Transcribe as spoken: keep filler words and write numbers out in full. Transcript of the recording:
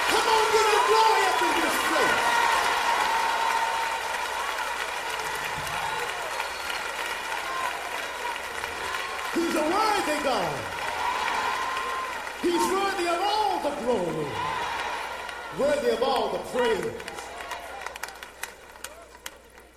Come on, get your glory up in this place. He's a worthy God. He's worthy of all the glory, worthy of all the praise.